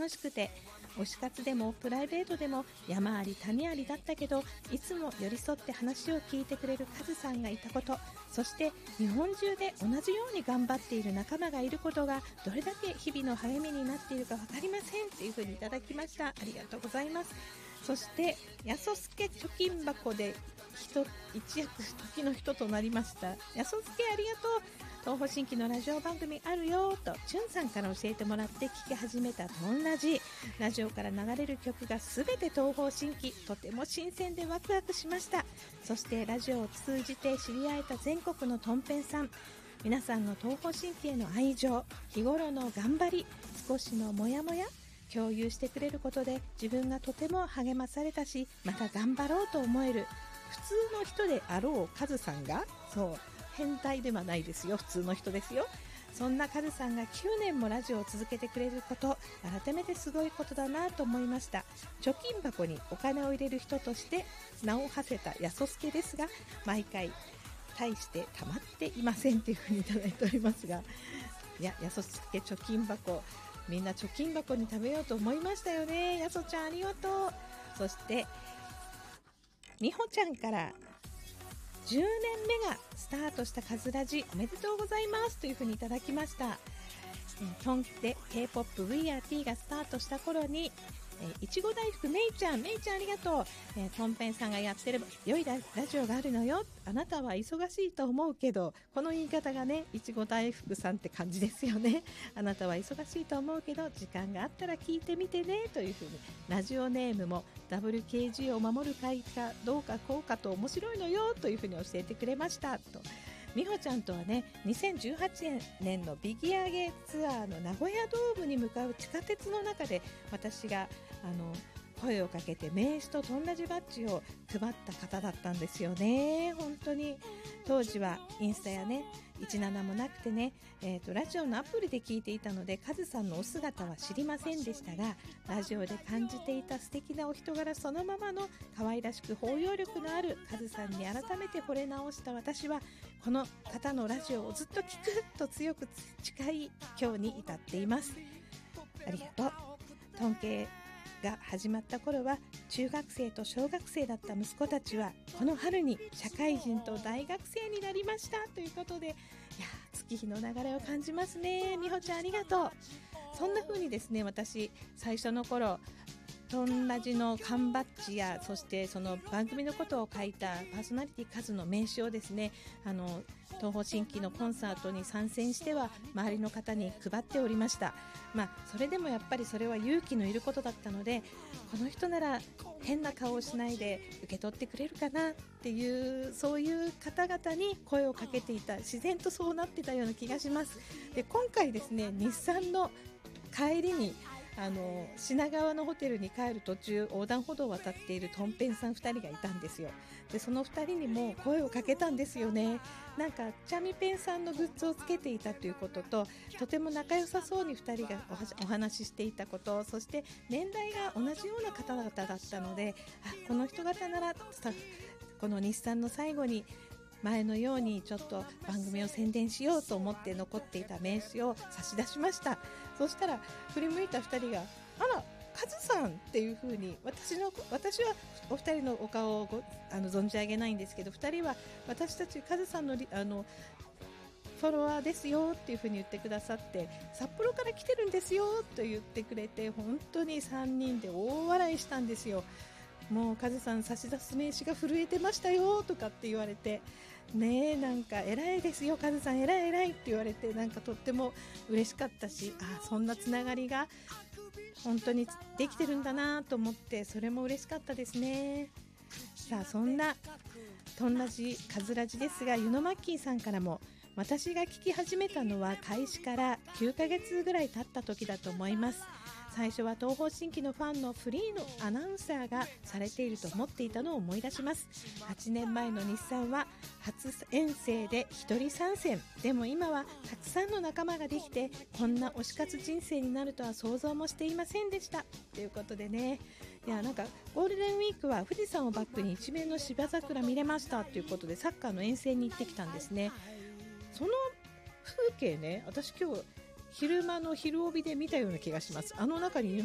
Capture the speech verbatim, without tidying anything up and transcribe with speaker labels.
Speaker 1: 楽しくて、推し活でもプライベートでも山あり谷ありだったけど、いつも寄り添って話を聞いてくれるカズさんがいたこと、そして日本中で同じように頑張っている仲間がいることがどれだけ日々の励みになっているか分かりませんというふうにいただきました。ありがとうございます。そしてやそすけ貯金箱で人一躍時の人となりました。やそすけありがとう。東方神起のラジオ番組あるよとチュンさんから教えてもらって聞き始めたトンラジ。ラジオから流れる曲がすべて東方神起、とても新鮮でワクワクしました。そしてラジオを通じて知り合えた全国のトンペンさん、皆さんの東方神起への愛情、日頃の頑張り、少しのモヤモヤ共有してくれることで自分がとても励まされたし、また頑張ろうと思える普通の人であろうカズさんが、そう変態ではないですよ、普通の人ですよ。そんなカズさんがきゅうねんもラジオを続けてくれること、改めてすごいことだなと思いました。貯金箱にお金を入れる人として名を馳せたやそすけですが、毎回大して溜まっていませんというふうにいただいておりますが、いや、やそすけ貯金箱、みんな貯金箱に食べようと思いましたよね。やそちゃんありがとう。そしてみほちゃんからじゅうねんめがスタートしたカズラジおめでとうございますというふうにいただきました。トンで K-ポップ We Are T がスタートした頃に、いちご大福めいちゃんめいちゃんありがとう、えー、トンペンさんがやってれば良い ラ, ラジオがあるのよ、あなたは忙しいと思うけど、この言い方がね、いちご大福さんって感じですよね。あなたは忙しいと思うけど時間があったら聞いてみてねというふうに、ラジオネームも ダブリューケージー を守る会かどうかこうかと面白いのよというふうに教えてくれましたと。みほちゃんとはね、にせんじゅうはちねんのビギアゲツアーの名古屋ドームに向かう地下鉄の中で、私があの声をかけて名刺とトンラジバッジを配った方だったんですよね。本当に当時はインスタやねいちななもなくてね、えーと、ラジオのアプリで聞いていたのでカズさんのお姿は知りませんでしたが、ラジオで感じていた素敵なお人柄そのままの可愛らしく包容力のあるカズさんに改めて惚れ直した私は、この方のラジオをずっと聞くと強く誓い今日に至っています。ありがとう。トンケが始まった頃は中学生と小学生だった息子たちはこの春に社会人と大学生になりましたということで、いや月日の流れを感じますね。みほちゃんありがとう。そんな風にですね、私最初の頃トンラジの缶バッジや、そしてその番組のことを書いたパーソナリティ数の名刺をですね、あの東方神起のコンサートに参戦しては周りの方に配っておりました。まあそれでもやっぱりそれは勇気のいることだったので、この人なら変な顔をしないで受け取ってくれるかなっていう、そういう方々に声をかけていた、自然とそうなってたような気がします。で今回ですね、日産の帰りにあの品川のホテルに帰る途中、横断歩道を渡っているトンペンさんふたりがいたんですよ。でそのふたりにも声をかけたんですよね。なんかチャミペンさんのグッズをつけていたということと、とても仲良さそうにふたりが お, お話ししていたこと、そして年代が同じような方々だったので、あこの人方ならこの日産の最後に前のようにちょっと番組を宣伝しようと思って残っていた名刺を差し出しました。そしたら振り向いたふたりが、あらカズさんっていう風に、私の私はお二人のお顔をごあの存じ上げないんですけど、ふたりは私たちカズさんのあのフォロワーですよっていう風に言ってくださって、札幌から来てるんですよと言ってくれて、本当にさんにんで大笑いしたんですよ。もうカズさん差し出す名刺が震えてましたよとかって言われてね、えなんか偉いですよカズさん偉い偉いって言われて、なんかとっても嬉しかったし、あそんなつながりが本当にできてるんだなと思って、それも嬉しかったですね。さあそんなトンラジカズラジですが、ユノマッキーさんからも、私が聞き始めたのは開始からきゅうかげつぐらい経った時だと思います。最初は東方神起のファンのフリーのアナウンサーがされていると思っていたのを思い出します。はちねんまえの日産は初遠征で一人参戦、でも今はたくさんの仲間ができて、こんな推し活人生になるとは想像もしていませんでしたということでね、いやなんかゴールデンウィークは富士山をバックに一面の芝桜見れましたということで、サッカーの遠征に行ってきたんですね。その風景ね、私今日昼間の昼帯で見たような気がします。あの中に